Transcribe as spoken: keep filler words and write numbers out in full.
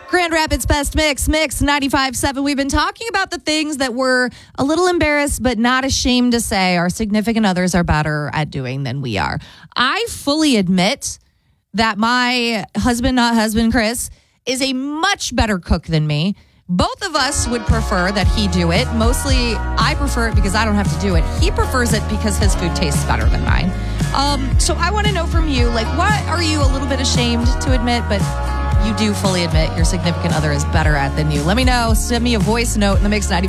Grand Rapids Best Mix, Mix ninety-five point seven. We've been talking about the things that we're a little embarrassed but not ashamed to say our significant others are better at doing than we are. I fully admit that my husband, not husband, Chris, is a much better cook than me. Both of us would prefer that he do it. Mostly, I prefer it because I don't have to do it. He prefers it because his food tastes better than mine. Um, so I want to know from you, like, what are you a little bit ashamed to admit, but you do fully admit your significant other is better at than you? Let me know. Send me a voice note in the Mix ninety-five